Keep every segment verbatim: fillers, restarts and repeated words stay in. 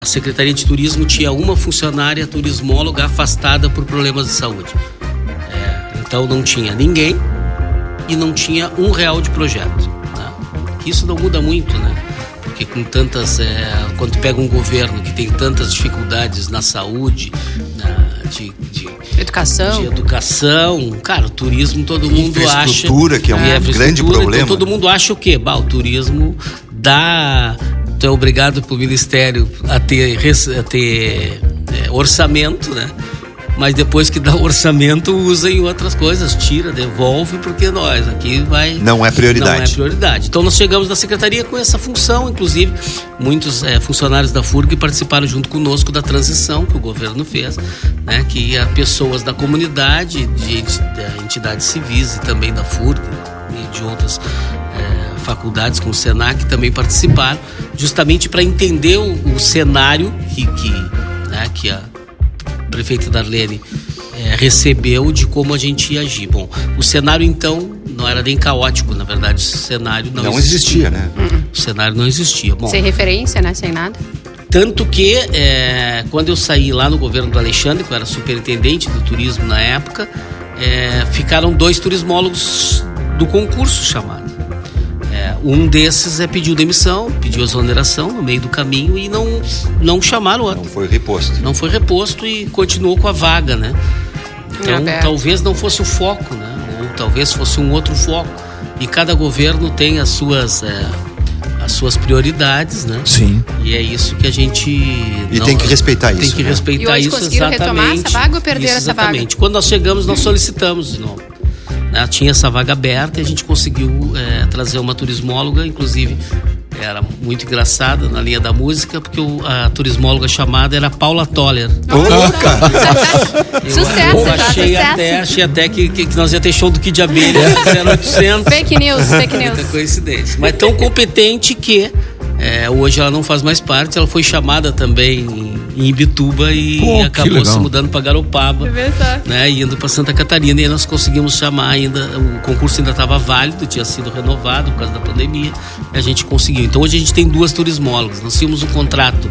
A Secretaria de Turismo tinha uma funcionária turismóloga afastada por problemas de saúde. É, então não tinha ninguém e não tinha um real de projeto. Né? Isso não muda muito, né? Porque com tantas... É, quando pega um governo que tem tantas dificuldades na saúde, na, de, de, educação. de educação, cara, o turismo todo mundo acha... Infraestrutura, que é um é, grande problema. Então todo mundo acha o quê? Bah, o turismo dá... Tu é obrigado pro Ministério a ter, a ter é, orçamento, né? Mas depois que dá o orçamento, usa em outras coisas, tira, devolve, porque nós aqui vai... Não é prioridade. Não é prioridade. Então nós chegamos na Secretaria com essa função, inclusive muitos é, funcionários da FURG participaram junto conosco da transição que o governo fez, né? Que as pessoas da comunidade, de, de entidades civis e também da FURG e de outras é, faculdades como o SENAC também participaram, justamente para entender o, o cenário que, que, né, que a prefeita Darlene é, recebeu de como a gente ia agir. Bom, o cenário então não era nem caótico, na verdade o cenário não, não existia. existia, né? Uhum. O cenário não existia. Bom, sem referência, né? Sem nada. Tanto que é, quando eu saí lá no governo do Alexandre, que eu era superintendente do turismo na época, é, ficaram dois turismólogos do concurso chamado. É, um desses é, pediu demissão, pediu exoneração no meio do caminho e não, não chamaram outro. Não foi reposto. Não foi reposto e continuou com a vaga, né? Então, É talvez não fosse o foco, né? Ou talvez fosse um outro foco. E cada governo tem as suas, é, as suas prioridades, né? Sim. E é isso que a gente... E não, tem que respeitar isso. Tem que né? respeitar E hoje isso, conseguiram exatamente. retomar essa vaga ou perderam isso, essa vaga? exatamente. Quando nós chegamos, nós solicitamos de novo. Né? Tinha essa vaga aberta e a gente conseguiu é, trazer uma turismóloga, inclusive era muito engraçada na linha da música, porque o, a turismóloga chamada era Paula Toller. Ô, cara! Eu, Sucesso, eu já, achei sucesso. até, achei até que, que, que nós ia ter show do Kid Abelha zero oitocentos. Fake news, fake news. Muita coincidência. Mas tão competente que é, hoje ela não faz mais parte. Ela foi chamada também em, em Ibituba e Pô, acabou se mudando para Garopaba, né, indo para Santa Catarina. E aí nós conseguimos chamar ainda, o concurso ainda estava válido, tinha sido renovado por causa da pandemia, e a gente conseguiu. Então hoje a gente tem duas turismólogas. Nós tínhamos um contrato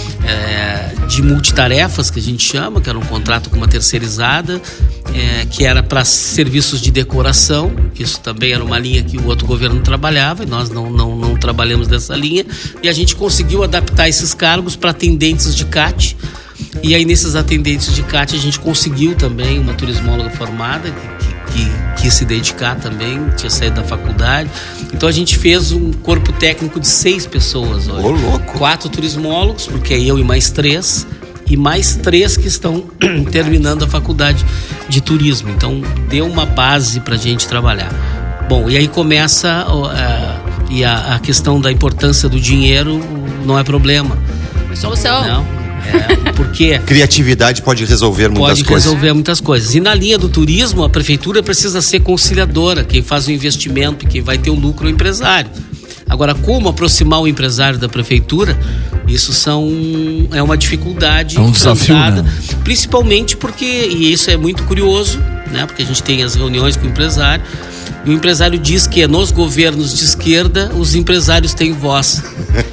é, de multitarefas, que a gente chama, que era um contrato com uma terceirizada, é, que era para serviços de decoração. Isso também era uma linha que o outro governo trabalhava e nós não, não, não trabalhamos dessa linha. E a gente conseguiu adaptar esses cargos para atendentes de C A T. E aí nesses atendentes de C A T a gente conseguiu também uma turismóloga formada que, que, que quis se dedicar também, tinha saído da faculdade. Então a gente fez um corpo técnico de seis pessoas hoje. Ô, louco! Quatro turismólogos, porque é eu e mais três, e mais três que estão terminando a faculdade de turismo. Então deu uma base para a gente trabalhar. Bom, e aí começa uh, e a, a questão da importância do dinheiro não é problema. Solução. Não, é, porque Criatividade pode resolver muitas pode coisas. resolver muitas coisas. E na linha do turismo, a prefeitura precisa ser conciliadora. Quem faz o investimento e quem vai ter o lucro é o empresário. Agora, como aproximar o empresário da prefeitura, isso são, é uma dificuldade. É um desafio, enfrentada, né? Principalmente porque, e isso é muito curioso, né? Porque a gente tem as reuniões com o empresário, e o empresário diz que nos governos de esquerda os empresários têm voz.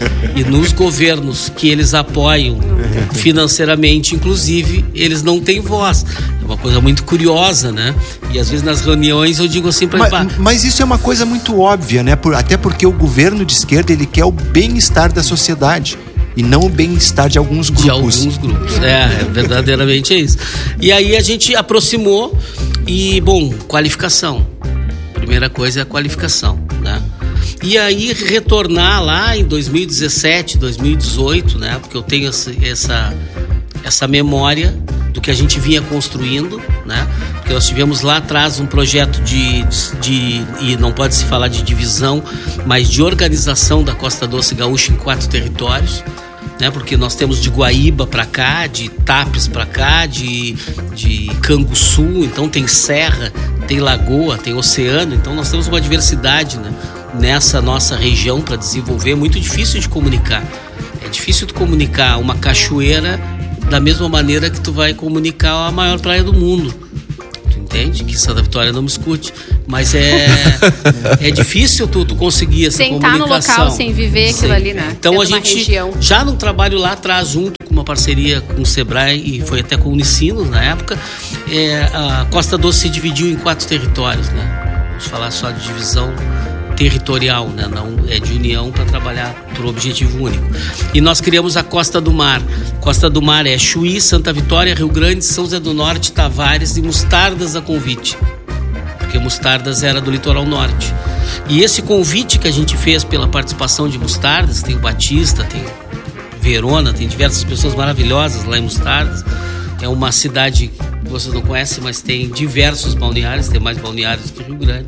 E nos governos que eles apoiam financeiramente, inclusive, eles não têm voz. É uma coisa muito curiosa, né? E às vezes nas reuniões eu digo assim para ele... Mas, mas isso é uma coisa muito óbvia, né? Por, até porque o governo de esquerda, ele quer o bem-estar da sociedade e não o bem-estar de alguns grupos. De alguns grupos, é, é, verdadeiramente é isso. E aí a gente aproximou e, bom, qualificação. Primeira coisa é a qualificação, né? E aí retornar lá em dois mil e dezessete, dois mil e dezoito, né? Porque eu tenho essa, essa, essa memória do que a gente vinha construindo, né? Porque nós tivemos lá atrás um projeto de, de, de e não pode se falar de divisão, mas de organização da Costa Doce Gaúcha em quatro territórios, né? Porque nós temos de Guaíba para cá, de Tapes para cá, de, de Canguçu, então tem serra, tem lagoa, tem oceano, então nós temos uma diversidade, né, nessa nossa região para desenvolver. É muito difícil de comunicar. É difícil de comunicar uma cachoeira da mesma maneira que tu vai comunicar a maior praia do mundo. Tu entende? Que Santa Vitória não me escute. Mas é, é difícil tu, tu conseguir essa sem comunicação. Sem estar no local, sem viver aquilo Sim. ali, né? Então Sendo a gente, região. já num trabalho lá atrás, junto com uma parceria com o Sebrae, e foi até com o Unicinos na época, é, a Costa Doce se dividiu em quatro territórios, né? Vamos falar só de divisão territorial, né? Não é de união para trabalhar por objetivo único. E nós criamos a Costa do Mar. Costa do Mar é Chuí, Santa Vitória, Rio Grande, São José do Norte, Tavares e Mostardas a convite. Porque Mostardas era do litoral norte. E esse convite que a gente fez pela participação de Mostardas, tem o Batista, tem Verona, tem diversas pessoas maravilhosas lá em Mostardas. É uma cidade que vocês não conhecem, mas tem diversos balneários, tem mais balneários que o Rio Grande.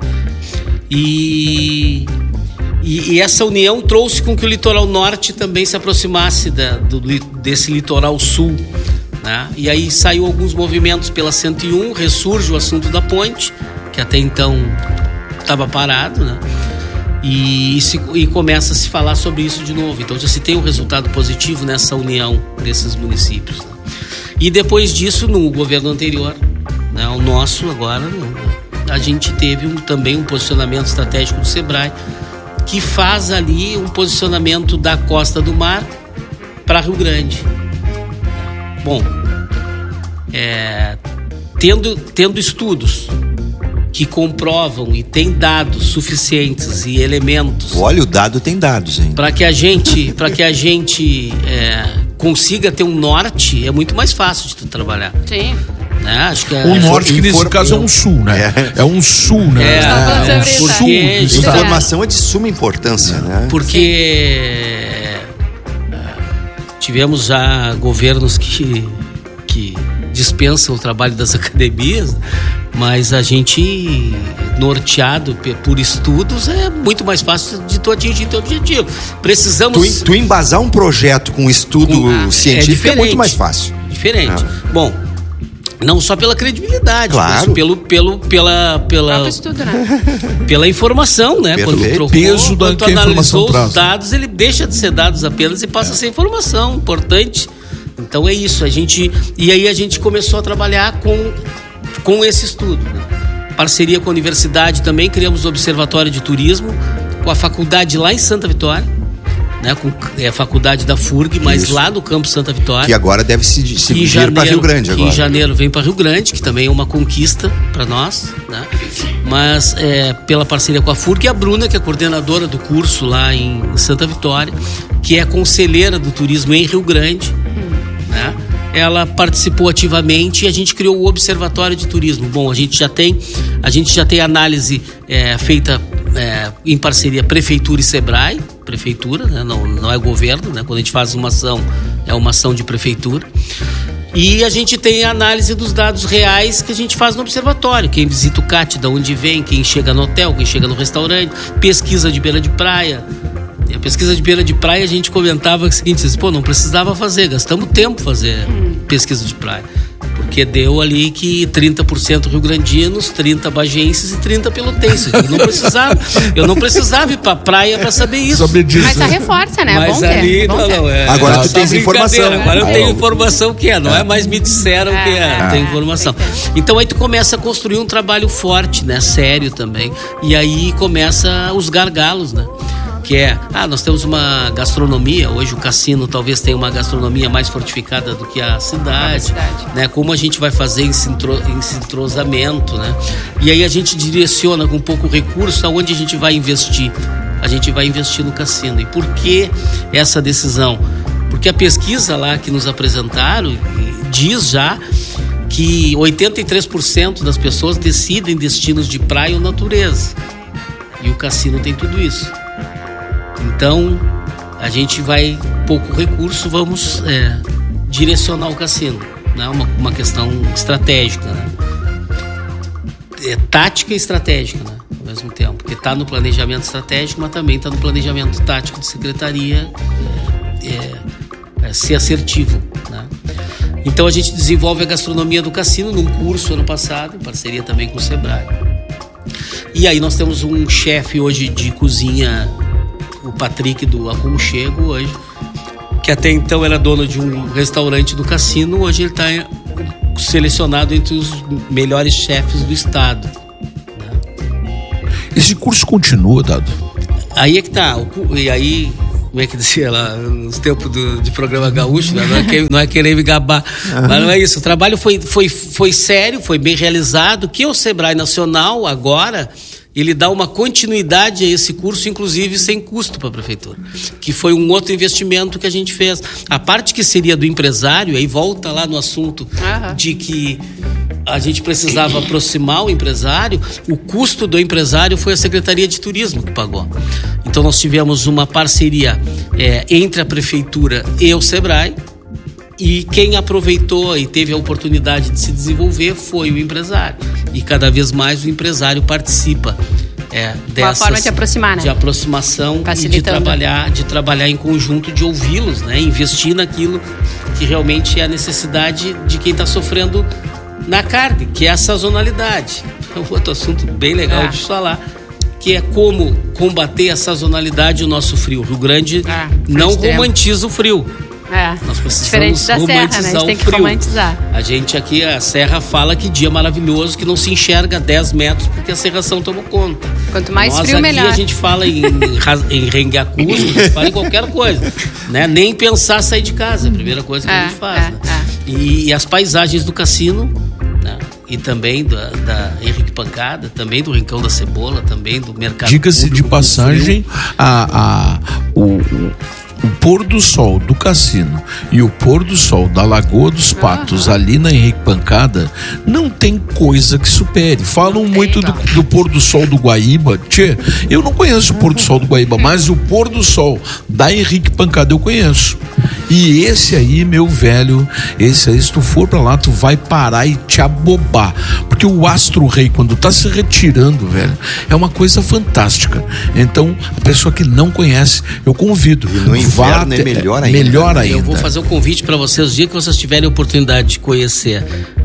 E, e, e essa união trouxe com que o litoral norte também se aproximasse da, do, desse litoral sul, né? E aí saiu alguns movimentos pela cento e um, ressurge o assunto da ponte, que até então estava parado, né? E, e, se, e começa a se falar sobre isso de novo. Então já se tem um resultado positivo nessa união desses municípios, né? E depois disso, no governo anterior, né, o nosso agora, né, a gente teve um, também um posicionamento estratégico do Sebrae, que faz ali um posicionamento da Costa do Mar para Rio Grande. Bom, é, tendo, tendo estudos que comprovam e tem dados suficientes e elementos. Olha, o dado tem dados, hein? Para que a gente, para que a gente é, consiga ter um norte, é muito mais fácil de tu trabalhar. Sim. Né? Acho que é, o é norte, que nesse inform... caso é um sul, né? É, é um sul, né? É, é, é um sul porque, do informação é de suma importância, né? Porque tivemos já governos que, que dispensam o trabalho das academias, mas a gente, norteado por estudos, é muito mais fácil de tu atingir teu objetivo. Precisamos... Tu, tu embasar um projeto com estudo com, ah, científico é, é muito mais fácil. Diferente. Ah. Bom, não só pela credibilidade, claro, mas pelo, pelo, pela, pela, estudo, né? pela informação, né? Perfeito. Quando trocou, peso da quando tu que a analisou os traz. dados, ele deixa de ser dados apenas e passa é. a ser informação importante. Então é isso, a gente... E aí a gente começou a trabalhar com, com esse estudo, né? Parceria com a universidade também, criamos o Observatório de Turismo, com a faculdade lá em Santa Vitória, né? Com é a faculdade da F U R G, mas isso. lá no campus Santa Vitória. Que agora deve se, se vir para Rio Grande agora. Que em janeiro vem para Rio Grande, que também é uma conquista para nós, né? Mas é, pela parceria com a F U R G, e a Bruna, que é coordenadora do curso lá em Santa Vitória, que é conselheira do turismo em Rio Grande, né? Ela participou ativamente e a gente criou o Observatório de Turismo. Bom, a gente já tem, a gente já tem análise é, feita é, em parceria Prefeitura e Sebrae, Prefeitura, né? não, não é governo, né? Quando a gente faz uma ação, é uma ação de Prefeitura. E a gente tem a análise dos dados reais que a gente faz no observatório. Quem visita o C A T, de onde vem, quem chega no hotel, quem chega no restaurante, pesquisa de beira de praia. E a pesquisa de beira de praia, a gente comentava o seguinte, pô, não precisava fazer, gastamos tempo fazer hum. pesquisa de praia. Porque deu ali que trinta por cento rio-grandinos, trinta bagienses e trinta pelotenses. Eu não precisava, eu não precisava ir pra praia pra saber isso. Saber disso. Mas a reforça, né? Mas bom ali, ter, bom não, ter. não, é, agora é, tu tens informação. Agora eu é. tenho informação que é, não é mais me disseram que é, É, tem é, informação. Então aí tu começa a construir um trabalho forte, né? Sério também. E aí começa os gargalos, né? Que é, ah, nós temos uma gastronomia, hoje o cassino talvez tenha uma gastronomia mais fortificada do que a cidade, cidade. né? Como a gente vai fazer esse entrosamento, né? E aí a gente direciona com pouco recurso aonde a gente vai investir. A gente vai investir no cassino. E por que essa decisão? Porque a pesquisa lá que nos apresentaram diz já que oitenta e três por cento das pessoas decidem destinos de praia ou natureza. E o cassino tem tudo isso. Então, a gente vai, pouco recurso, vamos é, direcionar o cassino, né? Uma, uma questão estratégica, né? É tática e estratégica, né? Ao mesmo tempo, porque está no planejamento estratégico, mas também está no planejamento tático de secretaria, é, é, é ser assertivo, né? Então a gente desenvolve a gastronomia do cassino num curso ano passado, em parceria também com o Sebrae. E aí nós temos um chefe hoje de cozinha, o Patrick do Aconchego hoje, que até então era dono de um restaurante do cassino, hoje ele está selecionado entre os melhores chefes do estado, né? Esse curso continua, Dado? Aí é que tá, o, e aí, como é que dizia lá, nos tempos do, de programa gaúcho, né? não, é que, não é querer me gabar, uhum. mas não é isso, o trabalho foi, foi, foi sério, foi bem realizado, que o Sebrae Nacional agora, ele dá uma continuidade a esse curso, inclusive sem custo para a prefeitura, que foi um outro investimento que a gente fez. A parte que seria do empresário, aí volta lá no assunto uhum. de que a gente precisava aproximar o empresário, o custo do empresário foi a Secretaria de Turismo que pagou. Então nós tivemos uma parceria é, entre a prefeitura e o Sebrae, e quem aproveitou e teve a oportunidade de se desenvolver foi o empresário. E cada vez mais o empresário participa é, dessas... Uma forma de aproximar, né? De aproximação e de trabalhar, de trabalhar em conjunto, de ouvi-los, né? Investir naquilo que realmente é a necessidade de quem está sofrendo na carne, que é a sazonalidade. É um outro assunto bem legal é. de falar, que é como combater a sazonalidade e o nosso frio. O Rio Grande é, não extremo. romantiza o frio. É, nós precisamos diferente da romantizar serra, né? A gente tem que frio. romantizar. A gente aqui, a serra fala que dia maravilhoso, que não se enxerga a dez metros porque a serração tomou conta. Quanto mais nós frio, aqui, melhor. A gente fala em, em rengue-acústico, a gente fala em qualquer coisa, né? Nem pensar sair de casa, é a primeira coisa que é, a gente faz. É, né? é. E, e as paisagens do cassino, né? E também da, da Henrique Pancada, também do Rincão da Cebola, também do Mercado Diga-se de passagem, a, a, o... O pôr do sol do cassino e o pôr do sol da Lagoa dos Patos, uhum. ali na Henrique Pancada, não tem coisa que supere. Falam não muito do, do pôr do sol do Guaíba. Tchê, eu não conheço o pôr do sol do Guaíba, mas o pôr do sol da Henrique Pancada eu conheço. E esse aí, meu velho, esse aí, se tu for pra lá, tu vai parar e te abobar. Porque o astro rei, quando tá se retirando, velho, é uma coisa fantástica. Então, a pessoa que não conhece, eu convido. E no inverno é melhor ainda. Melhor ainda. Eu vou fazer um convite para vocês, o dia que vocês tiverem a oportunidade de conhecer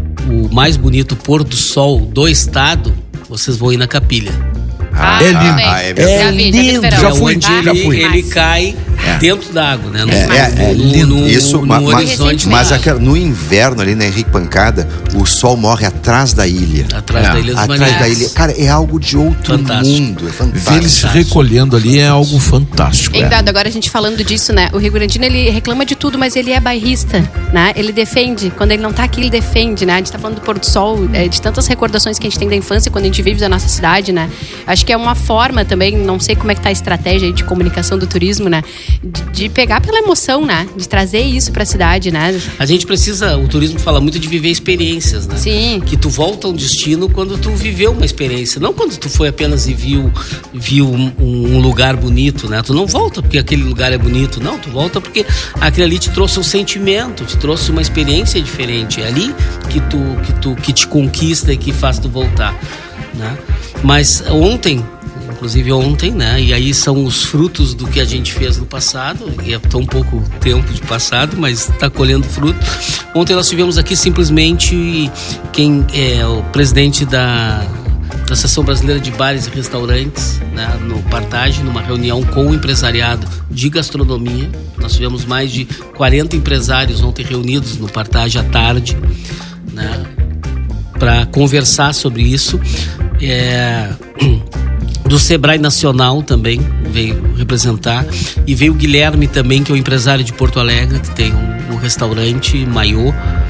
o mais bonito pôr do sol do estado, vocês vão ir na Capilha. Ah, é lindo. Ah, é, é é lindo. Já, já fui, onde já ele, fui. ele cai é. dentro da água, né? No, é, é, é lindo. No, Isso, no, ma, no ma, horizonte. Mas aquela, no inverno ali na Henrique Pancada, o sol morre atrás da ilha. Atrás é. da ilha dos Atrás Marinhos. da ilha. Cara, é algo de outro fantástico. mundo. É fantástico. Ver ele se recolhendo ali é algo fantástico. Hein, Dado, agora a gente falando disso, né? O Rio Grandino, ele reclama de tudo, mas ele é bairrista, né? Ele defende. Quando ele não tá aqui, ele defende, né? A gente tá falando do pôr do sol, é, de tantas recordações que a gente tem da infância quando a gente vive da nossa cidade, né? Acho que é uma forma também, não sei como é que tá a estratégia aí de comunicação do turismo, né? De, de pegar pela emoção, né? De trazer isso pra cidade, né? A gente precisa, o turismo fala muito de viver experiências, né? Sim. Que tu volta a um destino quando tu viveu uma experiência, não quando tu foi apenas e viu, viu um, um lugar bonito, né? Tu não volta porque aquele lugar é bonito, não, tu volta porque aquele ali te trouxe um sentimento, te trouxe uma experiência diferente, é ali que tu, que tu, que te conquista e que faz tu voltar, né? Mas ontem, inclusive ontem, né? E aí são os frutos do que a gente fez no passado, e é tão pouco tempo de passado, mas está colhendo fruto. Ontem nós tivemos aqui simplesmente quem é o presidente da, da Associação Brasileira de Bares e Restaurantes, né? No Partage, numa reunião com o empresariado de gastronomia. Nós tivemos mais de quarenta empresários ontem reunidos no Partage à tarde, né? Para conversar sobre isso. É... Do Sebrae Nacional também veio representar, e veio o Guilherme também, que é o empresário de Porto Alegre, que tem um, um restaurante Maiô,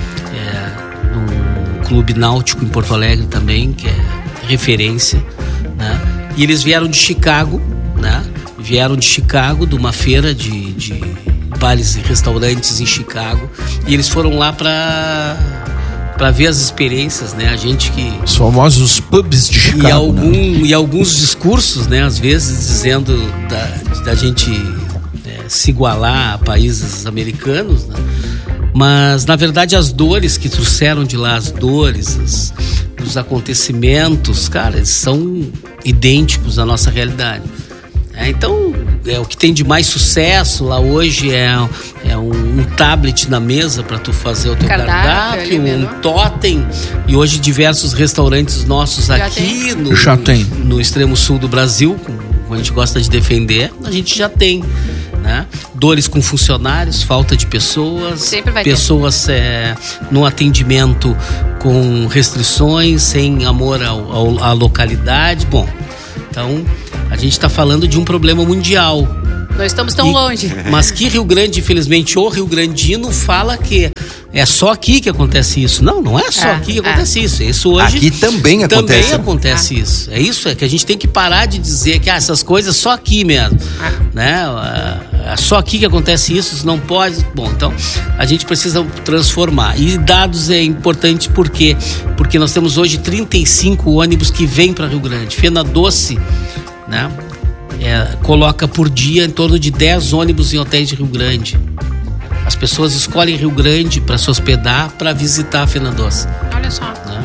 é, um clube náutico em Porto Alegre também, que é referência, né? E eles vieram de Chicago, né? Vieram de Chicago, de uma feira de, de bares e restaurantes em Chicago, e eles foram lá para para ver as experiências, né? A gente que... Os famosos pubs de Chicago, e, algum, né? e alguns discursos, né? Às vezes dizendo da, da gente é, se igualar a países americanos, né? Mas, na verdade, as dores que trouxeram de lá, as dores, as, os acontecimentos, cara, eles são idênticos à nossa realidade. É, então, é, o que tem de mais sucesso lá hoje é, é um, um tablet na mesa para tu fazer o teu cardápio, um totem, e hoje diversos restaurantes nossos já aqui no, já tem. no extremo sul do Brasil, como a gente gosta de defender, a gente já tem, né? Dores com funcionários, falta de pessoas, pessoas é, no atendimento com restrições, sem amor ao, ao, à localidade. Bom, Então, a gente está falando de um problema mundial. Não estamos tão E- longe. Mas que Rio Grande, infelizmente, o Rio Grandino fala que é só aqui que acontece isso. Não, não é só É, aqui que é. acontece isso. Isso hoje Aqui também acontece. Também acontece isso. É isso, é que a gente tem que parar de dizer que ah, essas coisas só aqui mesmo. Né? É só aqui que acontece isso, isso não pode. Bom, então a gente precisa transformar. E dados é importante por quê? Porque nós temos hoje trinta e cinco ônibus que vêm para Rio Grande. Fena Doce, né? É, coloca por dia em torno de dez ônibus em hotéis de Rio Grande. As pessoas escolhem Rio Grande para se hospedar, para visitar a Fena Doce, Olha só. né?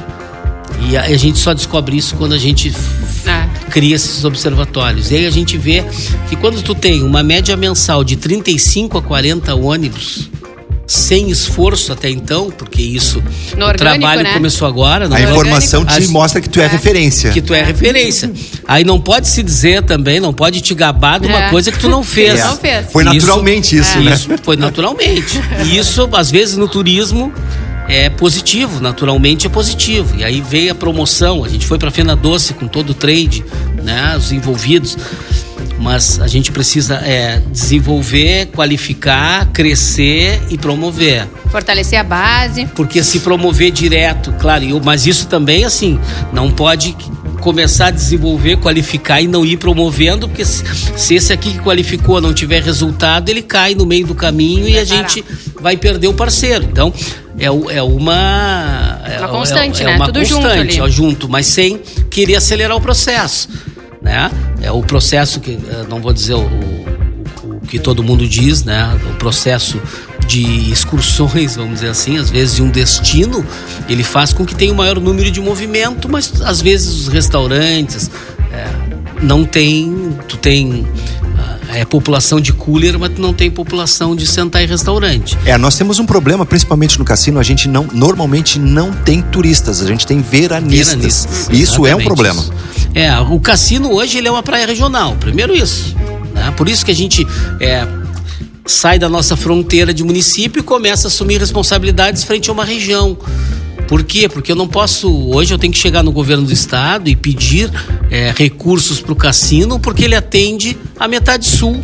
E a, a gente só descobre isso quando a gente f- É. cria esses observatórios. E aí a gente vê que quando tu tem uma média mensal de trinta e cinco a quarenta ônibus, sem esforço até então, porque isso, No o orgânico, trabalho né? começou agora, não A é? informação te As- mostra que tu é, É. referência. Que tu é referência. Aí não pode se dizer também, não pode te gabar de uma É. coisa que tu não fez. É. Não fez. Foi naturalmente isso, né? Isso, foi naturalmente. E isso, às vezes, no turismo é positivo, naturalmente é positivo. E aí veio a promoção, a gente foi pra Fena Doce com todo o trade, né, os envolvidos. Mas a gente precisa é, desenvolver, qualificar, crescer e promover. Fortalecer a base. Porque se promover direto, claro, eu, mas isso também, assim, não pode começar a desenvolver, qualificar e não ir promovendo, porque se, se esse aqui que qualificou não tiver resultado, ele cai no meio do caminho e a gente vai perder o parceiro. Então, é, o- é uma... É, Uma constante, é, né? É uma Tudo junto constante, ali. ó, junto, mas sem querer acelerar o processo, né? É o processo que, eh, não vou dizer o, o, o que todo mundo diz, né? O processo de excursões, vamos dizer assim, às vezes de um destino, ele faz com que tenha um maior número de movimento, mas às vezes os restaurantes é, não tem, tu tem ah, é população de cooler, mas tu não tem população de sentar em restaurante. É, nós temos um problema, principalmente no cassino, a gente não, normalmente não tem turistas, a gente tem veranistas. Veranistas, Isso é um exatamente problema. isso. É, o cassino hoje ele é uma praia regional, primeiro isso, né? Por isso que a gente é, sai da nossa fronteira de município e começa a assumir responsabilidades frente a uma região. Por quê? Porque eu não posso, hoje eu tenho que chegar no governo do estado e pedir é, recursos para o cassino, porque ele atende a metade sul.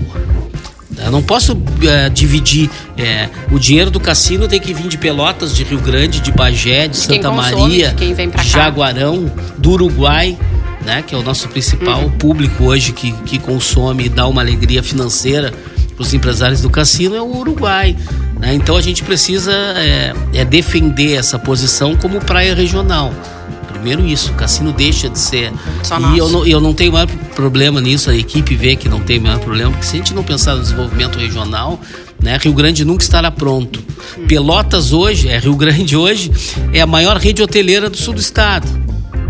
Eu não posso é, dividir, é, o dinheiro do cassino tem que vir de Pelotas, de Rio Grande, de Bagé, de De quem Santa consome, Maria, de quem vem pra cá. Jaguarão, do Uruguai, né, que é o nosso principal Uhum. público hoje que, que consome e dá uma alegria financeira para os empresários do cassino, é o Uruguai, né? Então a gente precisa é, é defender essa posição como praia regional. Primeiro isso, o cassino deixa de ser. Só e nosso. eu não, eu não tenho maior problema nisso, a equipe vê que não tem maior problema, porque se a gente não pensar no desenvolvimento regional, né, Rio Grande nunca estará pronto. Pelotas hoje, é Rio Grande hoje, é a maior rede hoteleira do sul do estado.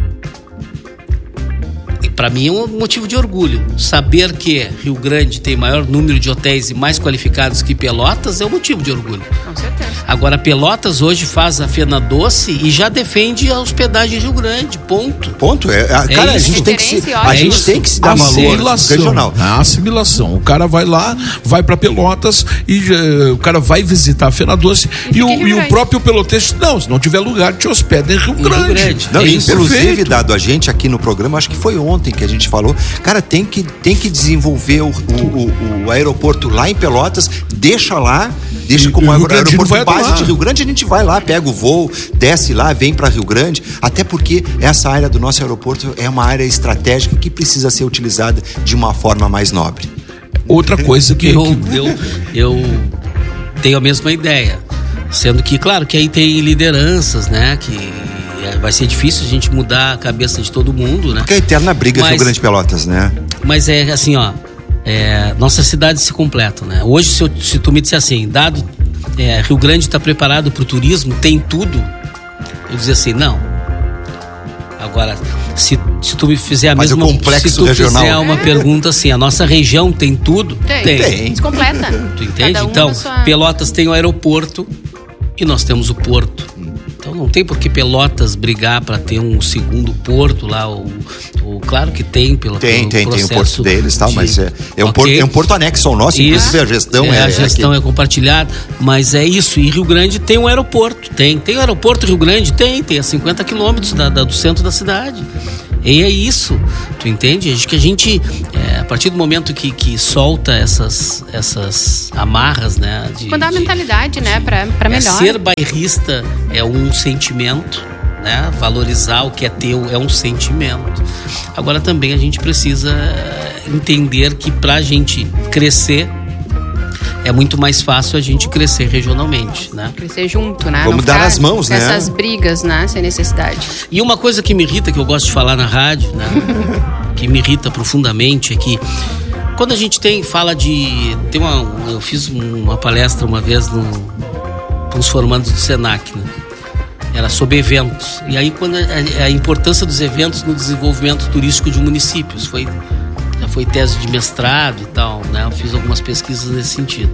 Para mim é um motivo de orgulho. Saber que Rio Grande tem maior número de hotéis e mais qualificados que Pelotas é um motivo de orgulho. Com certeza. Agora, Pelotas hoje faz a Fena Doce e já defende a hospedagem em Rio Grande, ponto. Ponto. É, a- cara, a isso. gente tem que se, Referência, a ótimo. gente tem que se dar valor Assimilação, regional. a assimilação. O cara vai lá, vai pra Pelotas e eh, o cara vai visitar a Fena Doce e, fica o, em Rio e o Grande. próprio pelotense, não, se não tiver lugar, te hospeda em Rio Rio Grande. Grande. Não, É e isso. inclusive, Perfeito. dado a gente aqui no programa, acho que foi ontem que a gente falou, cara, tem que, tem que desenvolver o, o, o- o aeroporto lá em Pelotas, deixa lá, deixa E como o Rio Grandino aeroporto vai base adorar. de Rio Grande, a gente vai lá, pega o voo, desce lá, vem para Rio Grande, até porque essa área do nosso aeroporto é uma área estratégica que precisa ser utilizada de uma forma mais nobre. Outra coisa que, Eu, que- eu, eu tenho a mesma ideia. Sendo que, claro, que aí tem lideranças, né? Que é, vai ser difícil a gente mudar a cabeça de todo mundo, né? Porque é a eterna briga Mas- Rio Grande e Pelotas, né? Mas é assim, ó. É, nossas cidades se completam, né? Hoje, se, eu- se tu me disser assim, dado é, Rio Grande está preparado para o turismo, tem tudo, eu dizer assim, não. Agora, se, se tu me fizer a Mas mesma o complexo se tu regional- fizer uma pergunta assim, a nossa região tem tudo? Tem. Tem. Descompleta. Tu entende? Cada um Então, na sua- Pelotas tem o aeroporto e nós temos o porto. Então não tem por que Pelotas brigar para ter um segundo porto lá. O, o- claro que tem, pelo Tem, pelo tem, tem o processo porto deles, tal, de- mas é, é, um Ok. porto, é um porto anexo ao nosso, inclusive a gestão é, a gestão é é compartilhada, mas é isso. E Rio Grande tem um aeroporto, tem. Tem o aeroporto Rio Grande? Tem, tem a cinquenta quilômetros da, da- do centro da cidade. E é isso, tu entende? Acho que a gente, é, a partir do momento que, que solta essas, essas amarras, né? De, Mudar a de, mentalidade, de, né? Pra, pra é, melhor. Ser bairrista é um sentimento, né? Valorizar o que é teu é um sentimento. Agora também a gente precisa entender que pra gente crescer, é muito mais fácil a gente crescer regionalmente, né? Crescer junto, né? Vamos Não dar ficar as mãos, com né? essas brigas, né? Sem necessidade. E uma coisa que me irrita, que eu gosto de falar na rádio, né? Que me irrita profundamente, é que quando a gente tem, fala de... Tem uma, eu fiz uma palestra uma vez no, com os formandos do Senac, né? Era sobre eventos. E aí, quando a, a importância dos eventos no desenvolvimento turístico de um município. Isso foi... Já foi tese de mestrado e tal, né? Eu fiz algumas pesquisas nesse sentido.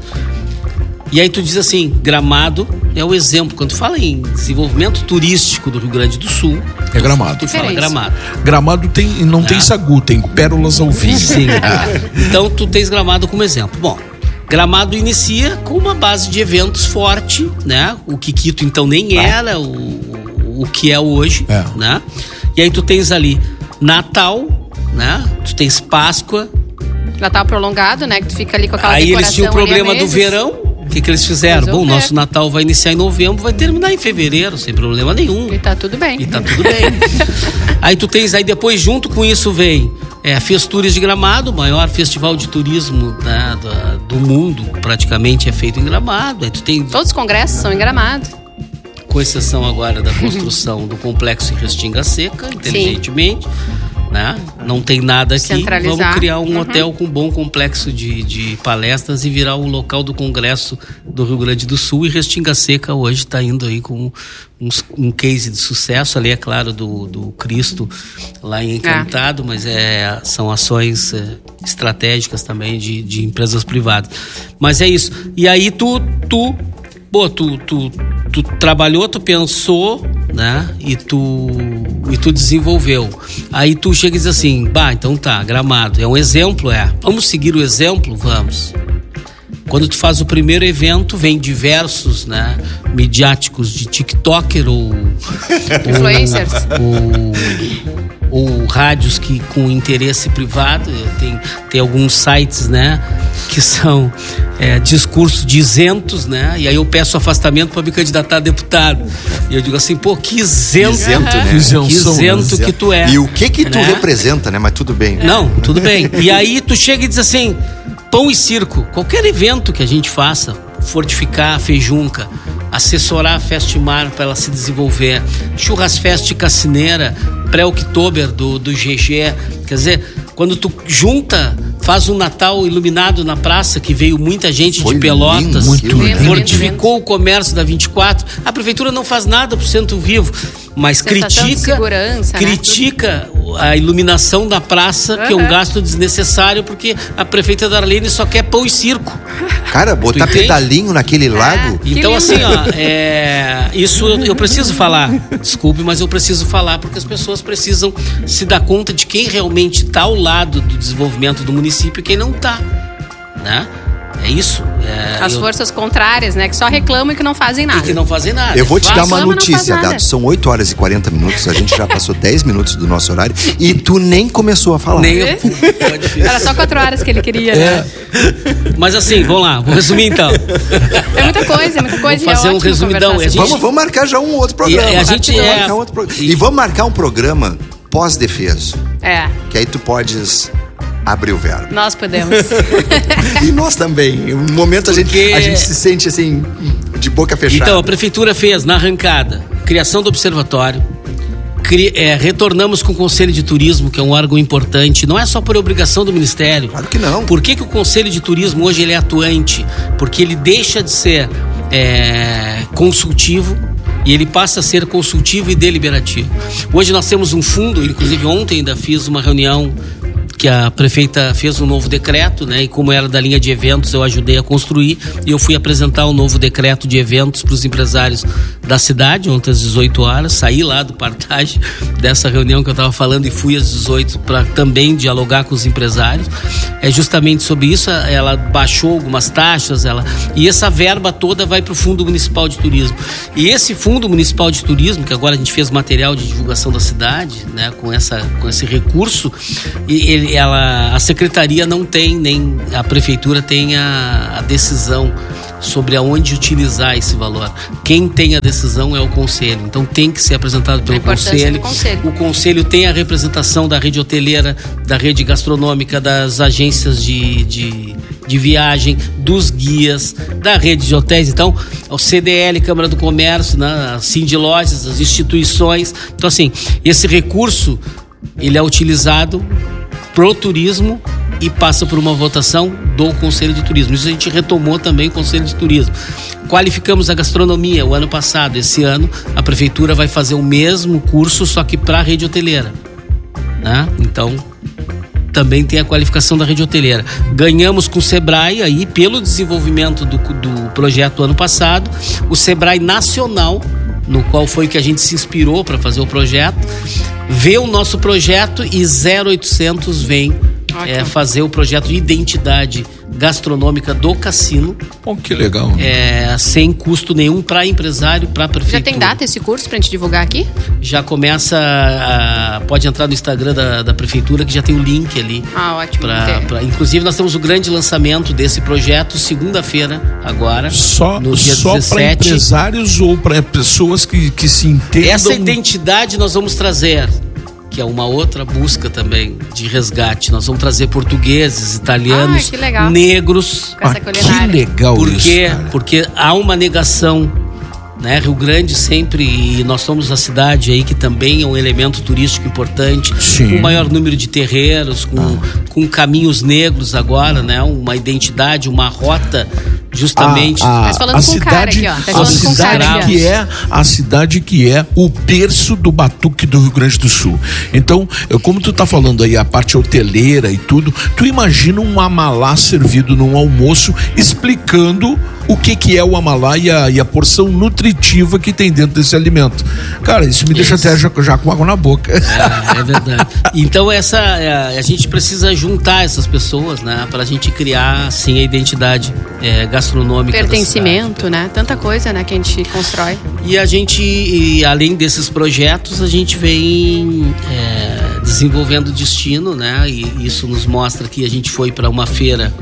E aí tu diz assim, Gramado é o exemplo. Quando tu fala em desenvolvimento turístico do Rio Grande do Sul... É Gramado. Tu fala Gramado. Gramado tem, não É. tem sagu, tem pérolas ao vinho. Sim. Então tu tens Gramado como exemplo. Bom, Gramado inicia com uma base de eventos forte, né? O que Quito então nem era o, o que é hoje, É. né? E aí tu tens ali Natal, né? Tu tens Páscoa. Natal prolongado, né? Que tu fica ali com aquela Aí decoração eles tinham o ali há problema do meses. verão. O que, que eles fizeram? Resolver. Bom, nosso Natal vai iniciar em novembro, vai terminar em fevereiro, sem problema nenhum. E tá tudo bem. E tá tudo bem. Aí tu tens, aí depois junto com isso vem é, a Festures de Gramado, o maior festival de turismo, né, do, do mundo, praticamente é feito em Gramado. Aí tu tem, Todos os congressos são em Gramado. com exceção agora da construção do complexo em Restinga Seca, inteligentemente. Né? Não tem nada aqui, Centralizar. vamos criar um Uhum. hotel com um bom complexo de, de palestras e virar o local do Congresso do Rio Grande do Sul. E Restinga Seca hoje está indo aí com um, um case de sucesso. Ali é claro do, do Cristo lá em Encantado, mas é, são ações é, estratégicas também de, de empresas privadas. Mas é isso. E aí tu, tu, pô, tu, tu, tu trabalhou, tu pensou, né? E tu, e tu desenvolveu. Aí tu chega e diz assim, bah, então tá, Gramado. É um exemplo, é. Vamos seguir o exemplo? Vamos. Quando tu faz o primeiro evento, vem diversos, né, midiáticos de TikToker ou... Influencers. ou, ou rádios que com interesse privado. Tem, tem alguns sites, né, que são é, discursos de isentos, né? E aí eu peço afastamento para me candidatar a deputado. E eu digo assim, pô, que isento, Isento, né? que Isenção, isento né? que tu é. E o que que tu né? representa, né? Mas tudo bem. Não, tudo bem. E aí tu chega e diz assim, pão e circo, qualquer evento que a gente faça, fortificar a Fejunca, assessorar a Festmar para ela se desenvolver, Churrasfest Cassineira, pré-Oktober do, do G G, quer dizer, quando tu junta, faz um Natal iluminado na praça, que veio muita gente Foi de Pelotas, lindo, muito lindo. fortificou o comércio da vinte e quatro, a prefeitura não faz nada pro Centro Vivo, mas Sensação de critica, segurança, né? critica a iluminação da praça, que é um Uhum. gasto desnecessário, porque a prefeita Darlene só quer pão e circo. Cara, botar entende? pedalinho naquele lago. Que Então, lindo. assim, ó, é, isso eu, eu preciso falar. Desculpe, mas eu preciso falar, porque as pessoas precisam se dar conta de quem realmente está ao lado do desenvolvimento do município e quem não está, né? É isso. É, As eu- forças contrárias, né? Que só reclamam e que não fazem e nada. que não fazem nada. Eu vou te Faz- dar uma Reclama, não faz notícia, nada. Dado. São oito horas e quarenta minutos, a gente já passou dez minutos do nosso horário e tu nem começou a falar. Nem eu. Pode ver. Era só quatro horas que ele queria, né? Mas assim, vamos lá, vou resumir então. É muita coisa, é muita coisa. Vou fazer e é um ótimo resumidão. conversar A gente- sobre Vamos, vamos marcar já um outro programa. E a gente Vamos é- marcar um outro pro- e- E vamos marcar um programa pós-defeso, É, que aí tu podes abrir o verbo. nós podemos. E nós também. Um momento a gente, Porque- a gente se sente assim, de boca fechada. Então, a prefeitura fez na arrancada criação do observatório. Cri- é, retornamos com o Conselho de Turismo, que é um órgão importante, não é só por obrigação do Ministério. Claro que não. Por que, que o Conselho de Turismo hoje ele é atuante? Porque ele deixa de ser é, consultivo e ele passa a ser consultivo e deliberativo. Hoje nós temos um fundo, inclusive ontem ainda fiz uma reunião que a prefeita fez um novo decreto, né? E como era da linha de eventos, eu ajudei a construir e eu fui apresentar o novo decreto de eventos para os empresários da cidade, ontem às dezoito horas, saí lá do Partage dessa reunião que eu estava falando e fui às dezoito para também dialogar com os empresários. É justamente sobre isso, ela baixou algumas taxas, ela e essa verba toda vai para o Fundo Municipal de Turismo. E esse Fundo Municipal de Turismo, que agora a gente fez material de divulgação da cidade, né, com, essa, com esse recurso, e ele, ela, a secretaria não tem, nem a prefeitura tem a, a decisão sobre aonde utilizar esse valor. Quem tem a decisão é o conselho. Então tem que ser apresentado pelo conselho. conselho. O conselho tem a representação da rede hoteleira, da rede gastronômica, das agências de, de, de viagem, dos guias, da rede de hotéis. Então, o C D L, Câmara do Comércio, né, a Sindlojas, as instituições. Então, assim, esse recurso, ele é utilizado pro turismo e passa por uma votação do Conselho de Turismo. Isso a gente retomou também o Conselho de Turismo. Qualificamos a gastronomia o ano passado. Esse ano a Prefeitura vai fazer o mesmo curso, só que para a rede hoteleira, né? Então, também tem a qualificação da rede hoteleira. Ganhamos com o Sebrae aí, pelo desenvolvimento do, do projeto ano passado, o Sebrae Nacional, no qual foi que a gente se inspirou para fazer o projeto, vê o nosso projeto e zero oitocentos vem É, fazer o projeto de identidade gastronômica do cassino. Bom, que legal. É, sem custo nenhum para empresário, para prefeitura. Já tem data esse curso para a gente divulgar aqui? Já começa, a, pode entrar no Instagram da, da prefeitura, que já tem o link ali. Ah, ótimo. Pra, pra, inclusive nós temos o grande lançamento desse projeto segunda-feira agora. Só, no dia só para empresários ou para pessoas que, que se entendam? Essa identidade nós vamos trazer, que é uma outra busca também de resgate. Nós vamos trazer portugueses, italianos, ah, negros. Com essa ah, que legal Por isso, quê? cara. Porque há uma negação, né? Rio Grande sempre, e nós somos a cidade aí que também é um elemento turístico importante, Sim. com o maior número de terreiros, com, ah. com caminhos negros agora, né? Uma identidade, uma rota justamente. A, a, tá falando a com cidade, cara aqui, ó. Tá a falando com cidade cara que aqui, é a cidade que é o berço do batuque do Rio Grande do Sul. Então, eu, como tu tá falando aí a parte hoteleira e tudo, tu imagina um amalá servido num almoço explicando o que que é o amalá e a, e a porção nutritiva que tem dentro desse alimento. Cara, isso me deixa isso. até já, já com água na boca. É, é verdade. Então essa, é, a gente precisa juntar essas pessoas, né, pra gente criar, assim, a identidade é, gastronômica. Pertencimento, né? Tanta coisa, né, que a gente constrói. E a gente, e além desses projetos, a gente vem é, desenvolvendo destino, né, e isso nos mostra que a gente foi para uma feira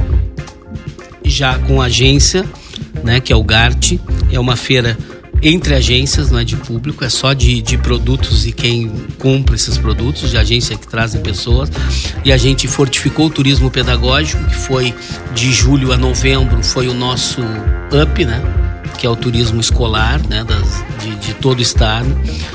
já com agência, né, que é o Gart, é uma feira entre agências, não é de público, é só de, de produtos e quem compra esses produtos, de agência que trazem pessoas. E a gente fortificou o turismo pedagógico, que foi de julho a novembro, foi o nosso up, né, que é o turismo escolar, né, das, de, de todo o estado.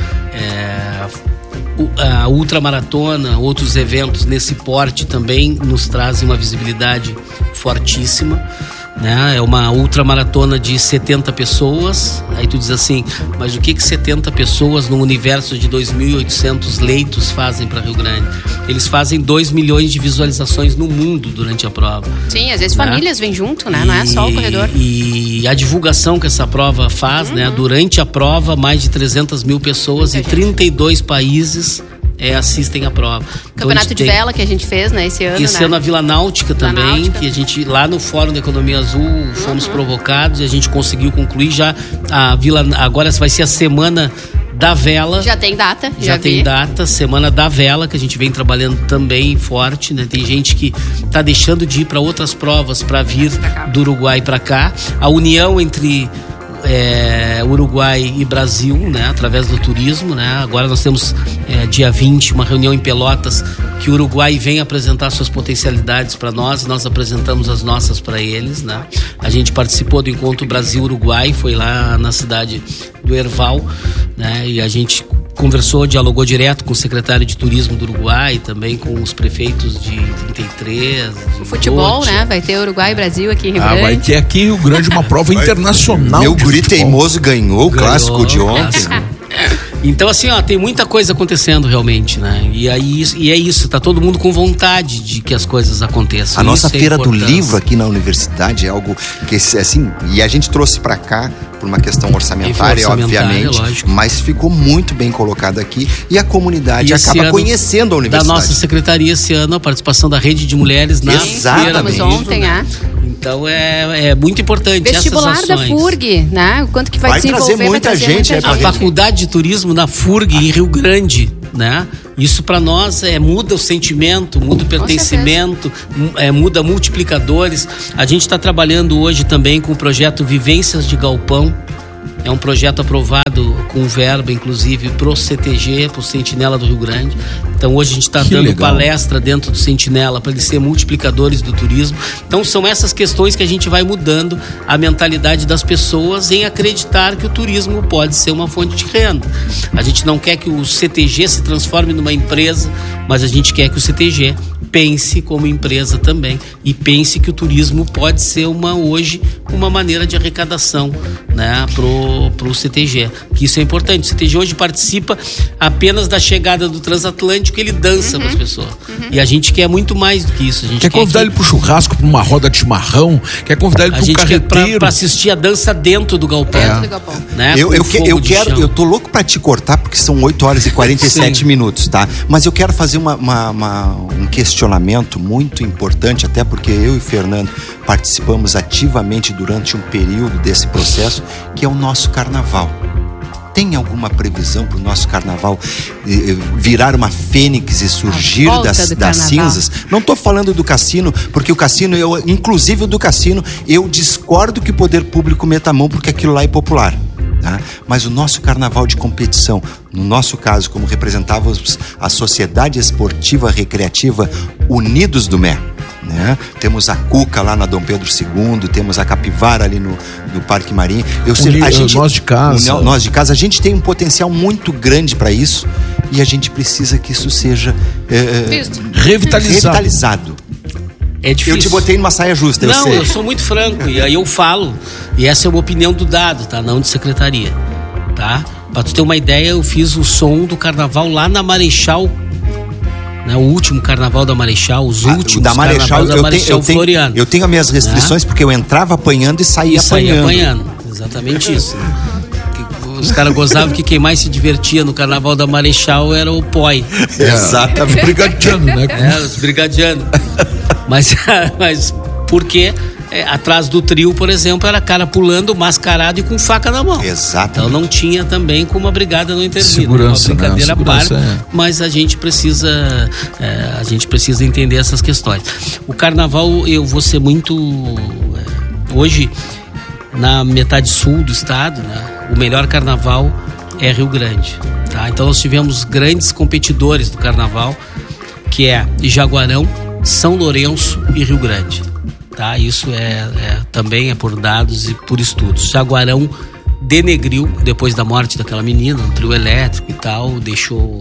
É, a ultramaratona, outros eventos nesse porte também nos trazem uma visibilidade fortíssima, né? É uma ultramaratona de setenta pessoas. Aí tu diz assim, mas o que que setenta pessoas num universo de dois mil e oitocentos leitos fazem para Rio Grande? Eles fazem dois milhões de visualizações no mundo durante a prova. Sim, às vezes, né? Famílias vêm junto, né? E, não é só o corredor. E a divulgação que essa prova faz, uhum. né? Durante a prova, mais de trezentas mil pessoas Muita em trinta e dois gente. países É, assistem a prova. Campeonato então, de tem... vela que a gente fez, né, esse ano, Esse né? ano a Vila Náutica Vila também, Náutica. que a gente, lá no Fórum da Economia Azul, fomos uhum. provocados e a gente conseguiu concluir já a Vila... Agora vai ser a Semana da Vela. Já tem data, já, já tem vi. data, Semana da Vela, que a gente vem trabalhando também forte, né? Tem gente que tá deixando de ir para outras provas para vir do Uruguai para cá. A união entre... É, Uruguai e Brasil, né, através do turismo, né? Agora nós temos é, dia vinte uma reunião em Pelotas que o Uruguai vem apresentar suas potencialidades para nós, nós apresentamos as nossas para eles, né? A gente participou do encontro Brasil-Uruguai, foi lá na cidade do Herval, né? E a gente conversou, dialogou direto com o secretário de turismo do Uruguai, também com os prefeitos de trinta e três. De o futebol, Bote. né? Vai ter Uruguai e Brasil aqui em Rio Grande. Ah, vai ter aqui em Rio Grande uma prova internacional. Meu guri futebol. teimoso ganhou o Ganhou, clássico de ontem. Então, assim, ó, tem muita coisa acontecendo realmente, né? E, aí, e é isso, tá todo mundo com vontade de que as coisas aconteçam. A nossa Isso é feira do importância. livro aqui na universidade é algo que, assim, e a gente trouxe pra cá por uma questão orçamentária, orçamentária, obviamente, lógico. mas ficou muito bem colocado aqui e a comunidade E esse acaba ano, conhecendo a universidade. Da nossa secretaria esse ano, a participação da Rede de Mulheres na Exatamente. feira do Falamos livro, ontem, né? é. Então é, é muito importante Vestibular essas da ações. F U R G, né? O quanto que vai, Vai desenvolver, trazer muita vai trazer gente, muita é, A gente. faculdade de turismo na F U R G em Rio Grande, né? Isso para nós é, muda o sentimento, muda o pertencimento, é, muda multiplicadores. A gente está trabalhando hoje também com o projeto Vivências de Galpão. É um projeto aprovado com verba, inclusive, pro C T G, pro Sentinela do Rio Grande. Então hoje a gente está dando legal. palestra dentro do Sentinela para eles serem multiplicadores do turismo. Então são essas questões que a gente vai mudando a mentalidade das pessoas em acreditar que o turismo pode ser uma fonte de renda. A gente não quer que o C T G se transforme numa empresa, mas a gente quer que o C T G pense como empresa também e pense que o turismo pode ser uma hoje uma maneira de arrecadação, né, pro, pro C T G, que isso é importante. O C T G hoje participa apenas da chegada do transatlântico, ele dança para as pessoas, e a gente quer muito mais do que isso. A gente Quer quer convidar que, ele pro churrasco, pra uma roda de chimarrão, quer convidar ele a pro gente quer pra, carreteiro. pra assistir a dança dentro do galpão, Dentro do galpão. né, Eu, com eu, que- fogo eu de quero, chão. eu tô louco pra te cortar porque são oito horas e quarenta e sete Sim. minutos, tá? Mas eu quero fazer uma, uma- uma- um questionamento muito importante, até porque eu e Fernando participamos ativamente durante um período desse processo, que é o nosso carnaval. Tem alguma previsão para o nosso carnaval eh, virar uma fênix e surgir volta das, do das carnaval. cinzas? Não estou falando do cassino, porque o cassino, eu, inclusive o do cassino, eu discordo que o poder público meta a mão, porque aquilo lá é popular. Tá? Mas o nosso carnaval de competição, no nosso caso, como representávamos a Sociedade Esportiva Recreativa Unidos do Mé, né? Temos a Cuca lá na Dom Pedro segundo, temos a Capivara ali no, no Parque Marinho. Eu sei, Uni- a gente, Nós de Casa. o Nós de Casa, a gente tem um potencial muito grande para isso e a gente precisa que isso seja eh, Visto. Revitalizado. revitalizado. É difícil. Eu te botei numa saia justa, eu Não, sei. eu sou muito franco e aí eu falo, e essa é uma opinião do dado, tá? Não de secretaria, tá? Pra tu ter uma ideia, eu fiz o som do carnaval lá na Marechal, né? O último carnaval da Marechal, os Ah, o últimos da Marechal, carnavais da eu, Marechal tenho, eu, tenho, Floriano. eu tenho as minhas restrições porque eu entrava apanhando e saía Isso aí, apanhando. apanhando. Exatamente isso. Que Os caras gozavam que quem mais se divertia no carnaval da Marechal era o P O I. Exatamente. Brigadiano, né? É, os brigadianos. Mas, mas porque é, atrás do trio, por exemplo, era cara pulando, mascarado e com faca na mão. Exatamente. Então não tinha também como a brigada não intervir. Segurança, uma brincadeira né? à parte, Segurança, é. mas a gente precisa é, a gente precisa entender essas questões. O carnaval, eu vou ser muito é, hoje na metade sul do estado, né, o melhor carnaval é Rio Grande, tá? Então nós tivemos grandes competidores do carnaval, que é Jaguarão, São Lourenço e Rio Grande, tá? Isso é, é também é por dados e por estudos. Jaguarão denegriu depois da morte daquela menina, um trio elétrico e tal, deixou